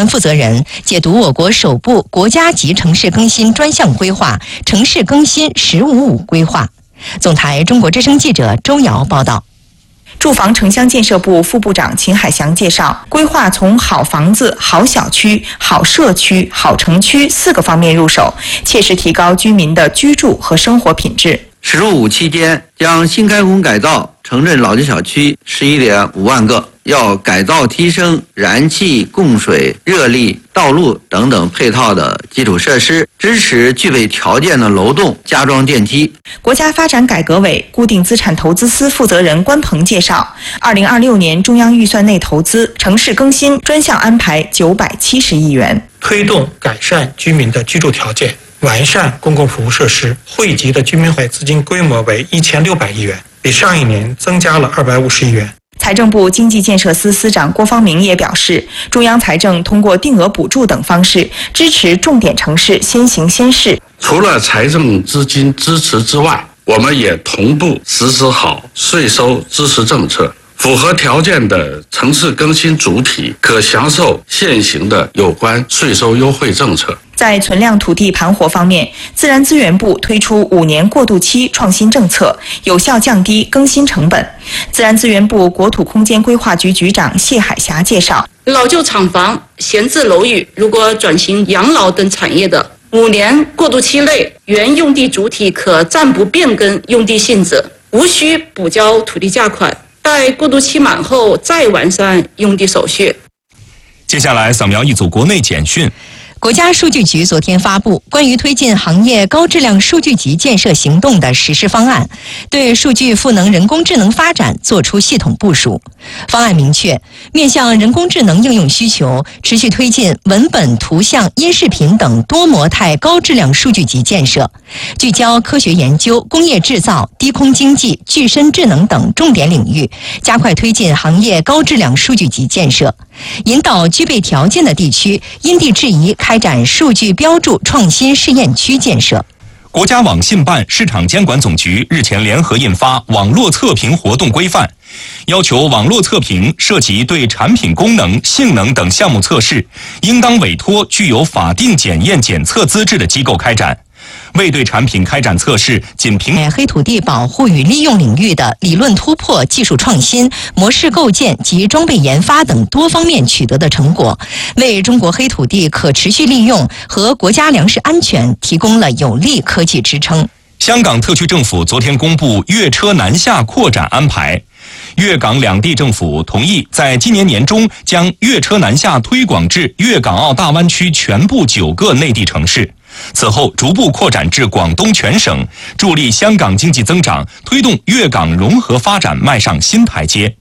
关负责人解读我国首部国家级城市更新专项规划《城市更新“15+5”规划》。总台中国之声记者周瑶报道。 住房城乡建设部副部长秦海翔介绍，规划从好房子、好小区、好社区、好城区4个方面入手，切实提高居民的居住和生活品质。 15期间，将新开工改造城镇老旧小区11.5万个，要改造提升燃气、供水、热力、道路等等配套的基础设施，支持具备条件的楼栋加装电梯。 国家发展改革委固定资产投资司负责人关鹏介绍，2026年中央预算内投资城市更新专项安排970亿元， 推动改善居民的居住条件，完善公共服务设施，惠及的居民会资金规模为1600亿元，比上一年增加了250亿元。 财政部经济建设司司长郭方明也表示，中央财政通过定额补助等方式支持重点城市先行先试。 除了财政资金支持之外，我们也同步实施好税收支持政策，符合条件的城市更新主体可享受现行的有关税收优惠政策。 在存量土地盘活方面，自然资源部推出5年过渡期创新政策，有效降低更新成本。自然资源部国土空间规划局局长谢海霞介绍， 老旧厂房、闲置楼宇如果转型养老等产业的5年过渡期内，原用地主体可暂不变更用地性质，无需补交土地价款，待过渡期满后再完善用地手续。 接下来扫描一组国内简讯。 国家数据局昨天发布关于推进行业高质量数据集建设行动的实施方案，对数据赋能人工智能发展作出系统部署。方案明确，面向人工智能应用需求，持续推进文本、图像、音视频等多模态高质量数据集建设，聚焦科学研究、工业制造、低空经济、具身智能等重点领域，加快推进行业高质量数据集建设，引导具备条件的地区因地制宜开展数据标注创新试验区建设。 国家网信办、市场监管总局日前联合印发《网络测评活动规范》，要求网络测评涉及对产品功能、性能等项目测试，应当委托具有法定检验检测资质的机构开展。未对产品开展测试，仅凭黑土地保护与利用领域的理论突破、技术创新、模式构建及装备研发等多方面取得的成果，为中国黑土地可持续利用和国家粮食安全提供了有力科技支撑。 香港特区政府昨天公布粤车南下扩展安排，粤港两地政府同意在今年年中将粤车南下推广至粤港澳大湾区全部9个内地城市，此后逐步扩展至广东全省，助力香港经济增长，推动粤港融合发展迈上新台阶。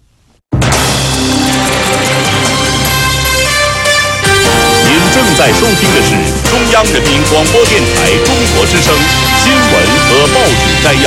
您正在收听的是中央人民广播电台中国之声新闻和报纸摘要。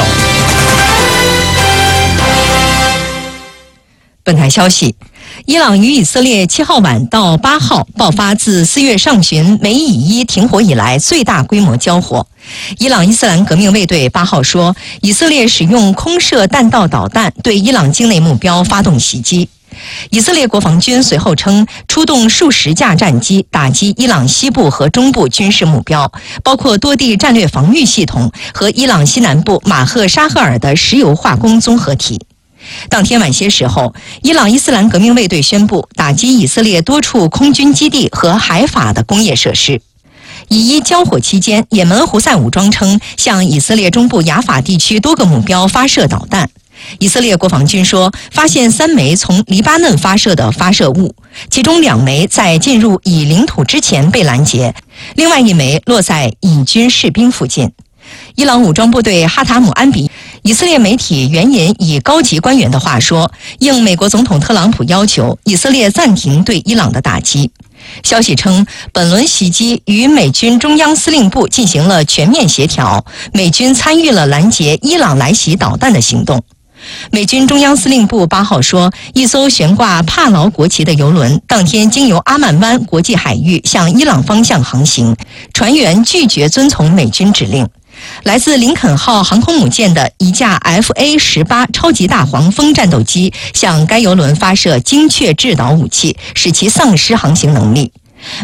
本台消息，伊朗与以色列7号晚到8号爆发自4月上旬美以1停火以来最大规模交火。伊朗伊斯兰革命卫队8号说，以色列使用空射弹道导弹对伊朗境内目标发动袭击。以色列国防军随后称，出动数十架战机打击伊朗西部和中部军事目标，包括多地战略防御系统和伊朗西南部马赫沙赫尔的石油化工综合体。当天晚些时候，伊朗伊斯兰革命卫队宣布打击以色列多处空军基地和海法的工业设施。以1交火期间，也门胡塞武装称向以色列中部雅法地区多个目标发射导弹。以色列国防军说，发现3枚从黎巴嫩发射的发射物，其中2枚在进入以领土之前被拦截，另外1枚落在以军士兵附近。伊朗武装部队哈塔姆安比以色列媒体援引以高级官员的话说，应美国总统特朗普要求，以色列暂停对伊朗的打击。消息称，本轮袭击与美军中央司令部进行了全面协调，美军参与了拦截伊朗来袭导弹的行动。美军中央司令部8号说，一艘悬挂帕劳国旗的油轮当天经由阿曼湾国际海域向伊朗方向航行，船员拒绝遵从美军指令。来自林肯号航空母舰的一架 FA-18 超级大黄蜂战斗机向该油轮发射精确制导武器，使其丧失航行能力。